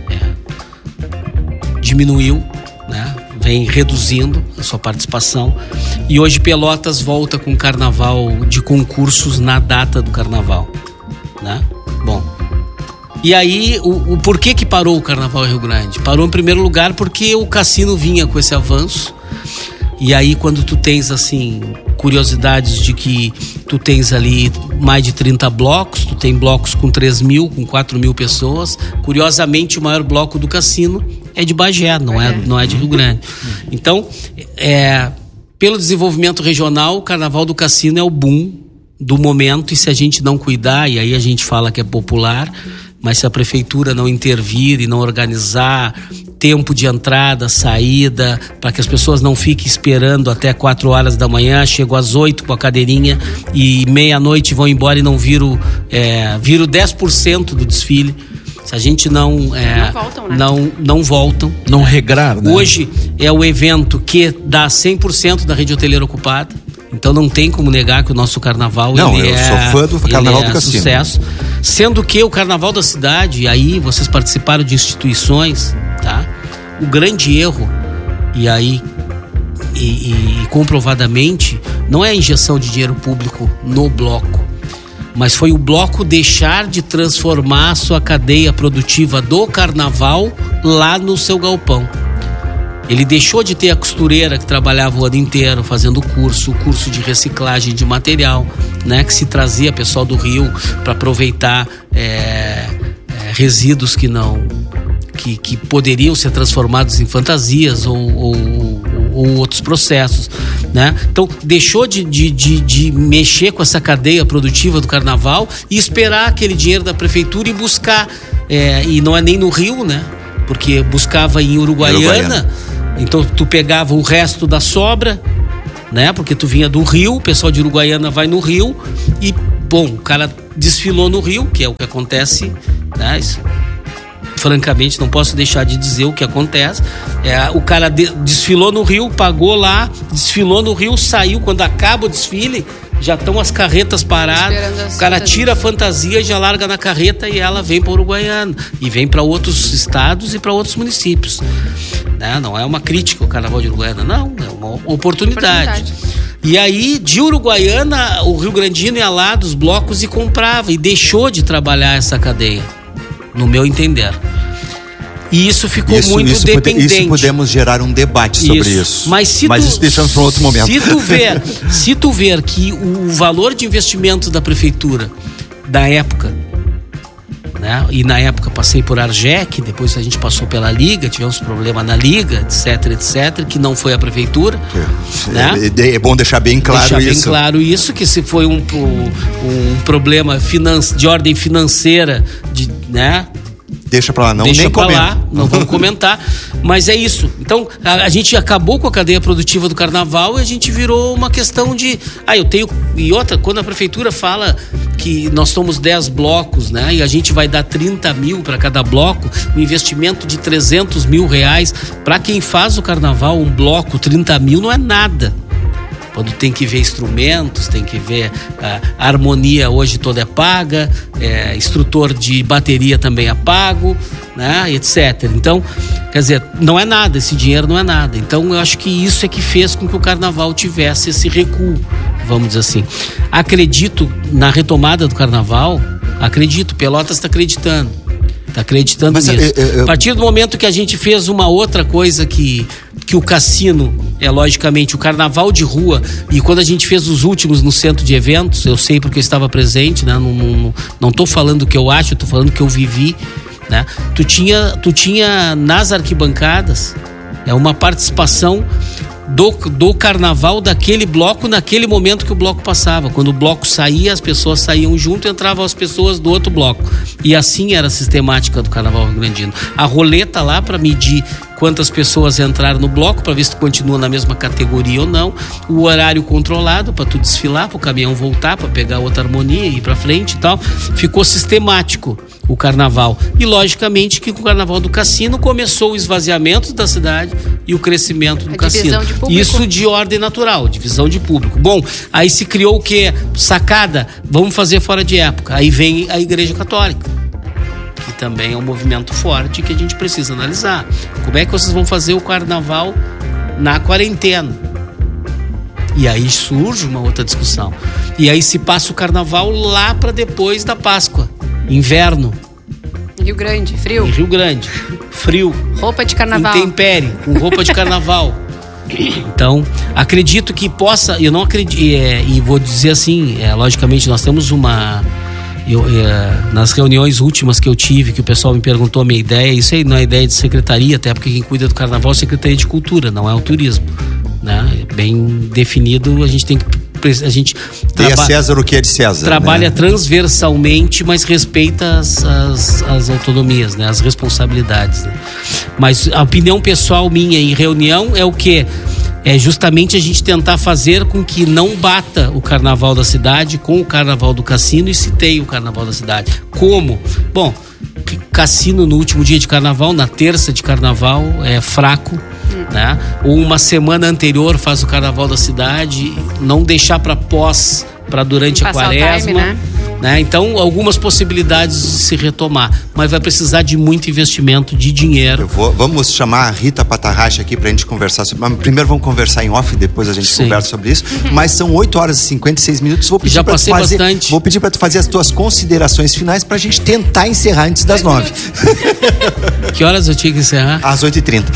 é, diminuiu, né? Vem reduzindo a sua participação, e hoje Pelotas volta com carnaval de concursos na data do carnaval, né? Bom, e aí o, o porquê que parou o carnaval em Rio Grande? Parou em primeiro lugar porque o cassino vinha com esse avanço, e aí quando tu tens assim curiosidades de que tu tens ali mais de trinta blocos, tu tem blocos com três mil, com quatro mil pessoas. Curiosamente, o maior bloco do cassino é de Bagé, não é, não é de Rio Grande. Então, é, pelo desenvolvimento regional, o carnaval do cassino é o boom do momento, e se a gente não cuidar, e aí a gente fala que é popular, mas se a prefeitura não intervir e não organizar tempo de entrada, saída, para que as pessoas não fiquem esperando até quatro horas da manhã, chegam às oito com a cadeirinha e meia-noite vão embora e não viram, é, viram dez por cento do desfile. Se a gente não... É, Não voltam, né? Não, não voltam. Não regrar, né? Hoje é o evento que dá cem por cento da rede hoteleira ocupada. Então não tem como negar que o nosso carnaval Não, ele eu é, sou fã do carnaval ele é do cassino. sucesso. Sendo que o carnaval da cidade, e aí vocês participaram de instituições, tá? O grande erro, e aí e, e, e comprovadamente, não é a injeção de dinheiro público no bloco, mas foi o bloco deixar de transformar a sua cadeia produtiva do carnaval lá no seu galpão. Ele deixou de ter a costureira que trabalhava o ano inteiro fazendo curso, o curso de reciclagem de material, né, que se trazia pessoal do Rio para aproveitar é, é, resíduos que não que, que poderiam ser transformados em fantasias ou, ou, ou, ou outros processos. né? Então, deixou de, de, de, de mexer com essa cadeia produtiva do carnaval e esperar aquele dinheiro da prefeitura e buscar, é, e não é nem no Rio, né? Porque buscava em Uruguaiana, Uruguaiana. Então tu pegava o resto da sobra, né? Porque tu vinha do Rio, o pessoal de Uruguaiana vai no Rio e, bom, o cara desfilou no Rio, que é o que acontece, né? Isso, francamente, não posso deixar de dizer o que acontece. É, o cara de, desfilou no Rio, pagou lá, desfilou no Rio, saiu, quando acaba o desfile, já estão as carretas paradas, o cara tira a fantasia, já larga na carreta e ela vem para Uruguaiana e vem para outros estados e para outros municípios, né? Não é uma crítica ao Carnaval de Uruguaiana, não, é uma oportunidade. oportunidade. E aí, de Uruguaiana, o Rio Grandino ia lá dos blocos e comprava, e deixou de trabalhar essa cadeia, no meu entender. E isso ficou isso, muito isso dependente. Pode, isso podemos gerar um debate sobre isso. isso. Mas, se Mas tu, isso deixamos para outro momento. Se tu ver, se tu ver que o valor de investimento da prefeitura da época, né? E na época passei por Argec, depois a gente passou pela Liga, tivemos problema na Liga, etc, etc, que não foi a prefeitura. É, né? é, é bom deixar bem claro deixar isso. Deixar bem claro isso, que se foi um, um, um problema finan- de ordem financeira, de, né? Deixa pra lá, não Deixa nem pra comenta. lá, não vamos comentar. Mas é isso. Então, a, a gente acabou com a cadeia produtiva do carnaval e a gente virou uma questão de... Ah, eu tenho... E outra, quando a prefeitura fala que nós somos dez blocos, né? E a gente vai dar trinta mil para cada bloco, um investimento de trezentos mil reais. Para quem faz o carnaval, um bloco, trinta mil não é nada. Quando tem que ver instrumentos, tem que ver a, a harmonia hoje toda é paga, é, instrutor de bateria também é pago, né, etcétera. Então, quer dizer, não é nada, esse dinheiro não é nada. Então, eu acho que isso é que fez com que o carnaval tivesse esse recuo, vamos dizer assim. Acredito na retomada do carnaval, acredito, Pelotas está acreditando. Está acreditando Mas, nisso. Eu, eu... A partir do momento que a gente fez uma outra coisa que, que o cassino, é logicamente o carnaval de rua, e quando a gente fez os últimos no centro de eventos, eu sei porque eu estava presente, né? Não, não, não tô falando o que eu acho, eu tô falando o que eu vivi, né? Tu tinha, tu tinha nas arquibancadas é uma participação do, do carnaval daquele bloco naquele momento que o bloco passava. Quando o bloco saía, as pessoas saíam junto e entravam as pessoas do outro bloco. E assim era a sistemática do Carnaval Rio Grandino. A roleta lá para medir quantas pessoas entraram no bloco, para ver se tu continua na mesma categoria ou não. O horário controlado para tu desfilar, para o caminhão voltar, para pegar outra harmonia e ir para frente e tal. Ficou sistemático o carnaval. E logicamente que com o Carnaval do Cassino começou o esvaziamento da cidade e o crescimento do a cassino. De Isso de ordem natural, divisão de público. Bom, aí se criou o quê? Sacada, vamos fazer fora de época. Aí vem a Igreja Católica, que também é um movimento forte que a gente precisa analisar. Como é que vocês vão fazer o carnaval na quarentena? E aí surge uma outra discussão. E aí se passa o carnaval lá para depois da Páscoa, inverno. Rio Grande, frio. Em Rio Grande, frio. Roupa de carnaval. Intempérie, com roupa de carnaval. Então, acredito que possa, eu não acredito, é, e vou dizer assim, é, logicamente nós temos uma... Eu, é, nas reuniões últimas que eu tive, que o pessoal me perguntou a minha ideia, isso aí não é ideia de secretaria, até porque quem cuida do carnaval é a Secretaria de Cultura, não é o turismo, né? Bem definido, a gente tem que a gente traba- Dê a César o que é de César, trabalha né? transversalmente, mas respeita as, as, as autonomias, né? As responsabilidades, né? Mas a opinião pessoal minha em reunião é o quê? É justamente a gente tentar fazer com que não bata o carnaval da cidade com o carnaval do cassino e citeie o carnaval da cidade. Como? Bom, cassino no último dia de carnaval, na terça de carnaval, é fraco, hum. né? Ou uma semana anterior faz o carnaval da cidade, não deixar para pós, para durante a quaresma, time, né? Né? Então, algumas possibilidades de se retomar, mas vai precisar de muito investimento de dinheiro. Eu vou, vamos chamar a Rita Patarache aqui pra gente conversar sobre, primeiro vamos conversar em off, depois a gente Sim. conversa sobre isso, uhum. mas são oito horas e cinquenta e seis minutos, vou pedir Já pra passei tu fazer, bastante. Vou pedir para tu fazer as tuas considerações finais pra gente tentar encerrar antes das nove. Que horas eu tinha que encerrar? Às oito e trinta.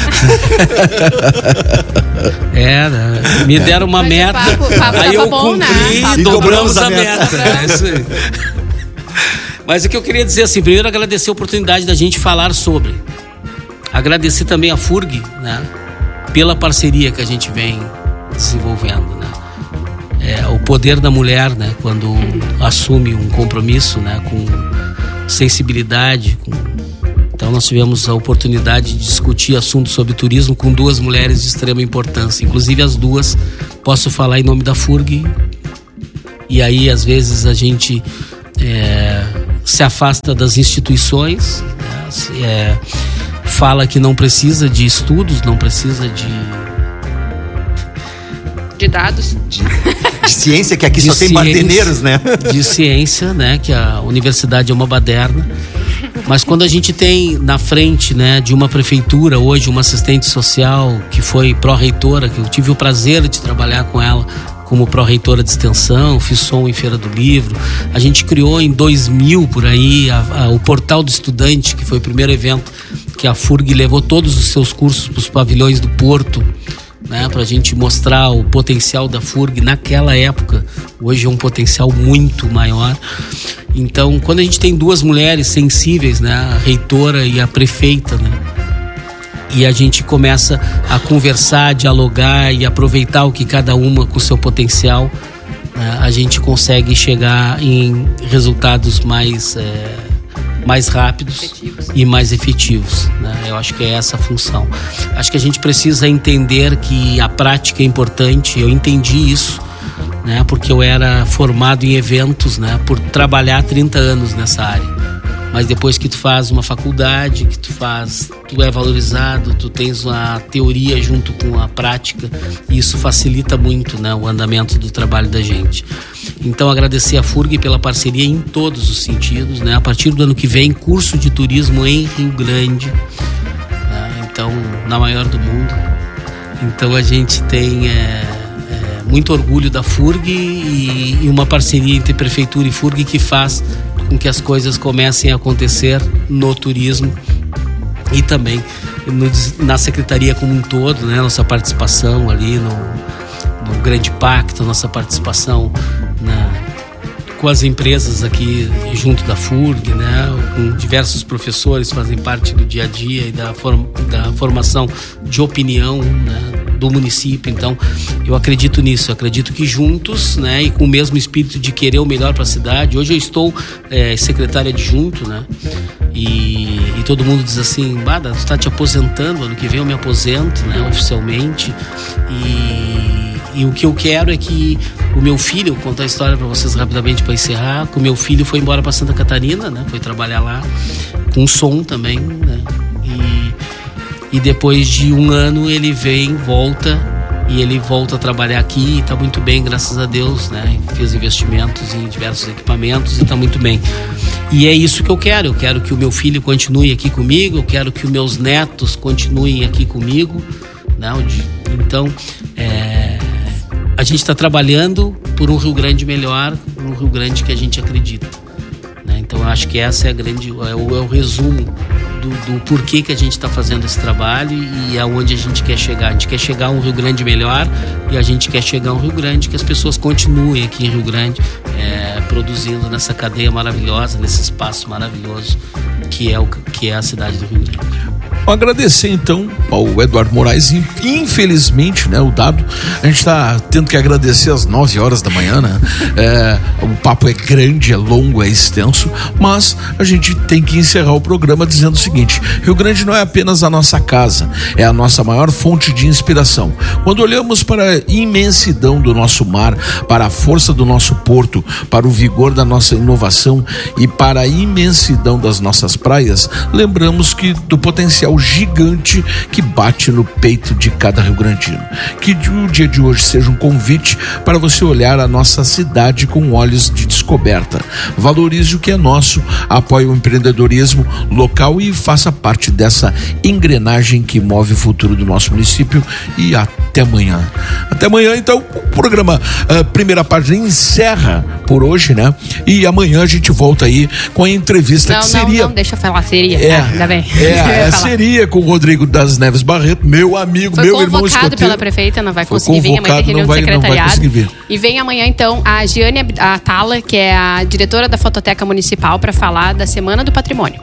É, né? Me deram uma mas meta, papo, papo aí eu bom, cumpri, né? e dobramos a, a meta. meta. É isso aí. Mas o que eu queria dizer assim, primeiro agradecer a oportunidade da gente falar sobre. Agradecer também a F U R G, né? Pela parceria que a gente vem desenvolvendo, né? É, o poder da mulher, né? Quando assume um compromisso, né? Com sensibilidade, com... Então nós tivemos a oportunidade de discutir assuntos sobre turismo com duas mulheres de extrema importância, inclusive as duas, posso falar em nome da F U R G, e aí às vezes a gente é, se afasta das instituições, né, é, fala que não precisa de estudos, não precisa de... De dados. De, de ciência, que aqui de só tem ciência, baderneiros, né? De ciência, né, que a universidade é uma baderna. Mas quando a gente tem na frente, né, de uma prefeitura, hoje uma assistente social que foi pró-reitora, que eu tive o prazer de trabalhar com ela como pró-reitora de extensão, fiz som em Feira do Livro. A gente criou em dois mil, por aí, a, a, o Portal do Estudante, que foi o primeiro evento que a F U R G levou todos os seus cursos para os pavilhões do Porto, né, para a gente mostrar o potencial da F U R G naquela época. Hoje é um potencial muito maior. Então, quando a gente tem duas mulheres sensíveis, né, a reitora e a prefeita, né, e a gente começa a conversar, dialogar e aproveitar o que cada uma com o seu potencial, né, a gente consegue chegar em resultados mais, é, mais rápidos efetivos. E mais efetivos, né? Eu acho que é essa a função. Acho que a gente precisa entender que a prática é importante. Eu entendi isso, né, porque eu era formado em eventos, né, por trabalhar trinta anos nessa área. Mas depois que tu faz uma faculdade, que tu faz, tu é valorizado, tu tens uma teoria junto com a prática, e isso facilita muito, né, o andamento do trabalho da gente. Então agradecer a F U R G pela parceria em todos os sentidos, né? A partir do ano que vem, curso de turismo em Rio Grande, né? Então, na maior do mundo. Então a gente tem é, é, muito orgulho da F U R G e, e uma parceria entre Prefeitura e F U R G que faz com que as coisas comecem a acontecer no turismo e também no, na Secretaria como um todo, né? Nossa participação ali no, no Grande Pacto, nossa participação na, com as empresas aqui junto da F U R G, né? Com diversos professores fazem parte do dia a dia e da, form, da formação de opinião, né, do município. Então eu acredito nisso, eu acredito que juntos, né, e com o mesmo espírito de querer o melhor para a cidade. Hoje eu estou é, secretário adjunto, né, e, e todo mundo diz assim: Bada, tu está te aposentando, ano que vem eu me aposento, né, oficialmente, e, e o que eu quero é que o meu filho, vou contar a história para vocês rapidamente para encerrar, que o meu filho foi embora para Santa Catarina, né, foi trabalhar lá com som também, né, e E depois de um ano ele vem, volta, e ele volta a trabalhar aqui e está muito bem, graças a Deus, né? Fez investimentos em diversos equipamentos e está muito bem. E é isso que eu quero, eu quero que o meu filho continue aqui comigo, eu quero que os meus netos continuem aqui comigo, né? Então, é, a gente está trabalhando por um Rio Grande melhor, por um Rio Grande que a gente acredita, né? Então eu acho que essa é a grande, é o, é o resumo Do, do porquê que a gente está fazendo esse trabalho e aonde a gente quer chegar. A gente quer chegar a um Rio Grande melhor e a gente quer chegar a um Rio Grande que as pessoas continuem aqui em Rio Grande é, produzindo nessa cadeia maravilhosa, nesse espaço maravilhoso que é, o, que é a cidade do Rio Grande. Vou agradecer então ao Eduardo Moraes. Infelizmente, né, o dado, a gente está tendo que agradecer às nove horas da manhã, né? É, o papo é grande, é longo, é extenso, mas a gente tem que encerrar o programa dizendo o seguinte: Rio Grande não é apenas a nossa casa, é a nossa maior fonte de inspiração. Quando olhamos para a imensidão do nosso mar, para a força do nosso porto, para o vigor da nossa inovação e para a imensidão das nossas praias, lembramos que do potencial gigante que bate no peito de cada rio-grandino. Que o dia de hoje seja um convite para você olhar a nossa cidade com olhos de descoberta. Valorize o que é nosso, apoie o empreendedorismo local e faça parte dessa engrenagem que move o futuro do nosso município. E até amanhã. Até amanhã, então, o programa a primeira página encerra por hoje, né? E amanhã a gente volta aí com a entrevista não, que não, seria... Não, deixa eu falar, seria. É, ah, ainda bem. É, é seria com o Rodrigo das Neves Barreto, meu amigo, foi meu irmão escoteiro. Foi convocado pela prefeita, não vai foi conseguir vir, amanhã tem reunião do secretariado. Vir. E vem amanhã, então, a Giane Atala, que é a diretora da Fototeca Municipal, para falar da Semana do Patrimônio.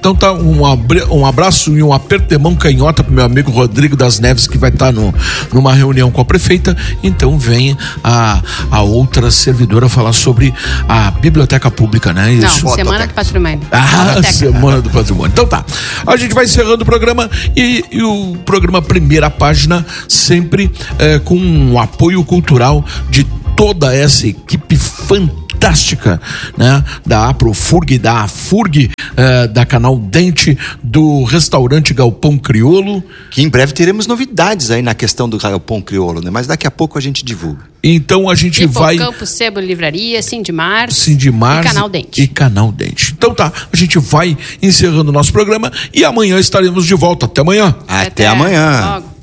Então tá, um, abri, um abraço e um aperto de mão canhota pro meu amigo Rodrigo das Neves, que vai estar tá no, numa reunião com a prefeita. Então vem a, a outra servidora falar sobre a biblioteca pública, né? Isso. Não, Semana do Patrimônio. Ah, Semana do Patrimônio. Então tá, a gente vai encerrando o programa e, e o programa Primeira Página sempre é, com um apoio cultural de toda essa equipe fantástica, né? Da Aprofurg, da Afurg, eh, da Canal Dente, do restaurante Galpão Criolo. Que em breve teremos novidades aí na questão do Galpão Criolo, né? Mas daqui a pouco a gente divulga. Então a gente vai... Campo Sebo Livraria, Sindimar, Sindimar e Canal Dente. E Canal Dente. Então tá, a gente vai encerrando o nosso programa e amanhã estaremos de volta. Até amanhã. Até, Até amanhã. Logo.